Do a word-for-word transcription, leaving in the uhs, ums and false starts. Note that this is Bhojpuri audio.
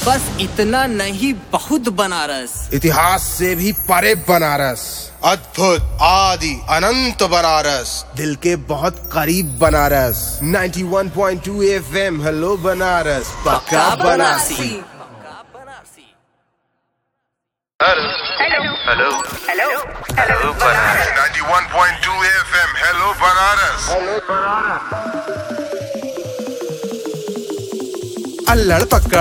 बस इतना नहीं, बहुत बनारस। इतिहास से भी परे बनारस, अद्भुत आदि अनंत बनारस, दिल के बहुत करीब बनारस। इक्यानवे पॉइंट दो एफएम, हेलो बनारस, पक्का Banarasi. Hello hello hello hello Banaras. इक्यानवे पॉइंट दो एफएम, हेलो बनारस। अल्लड़ पक्का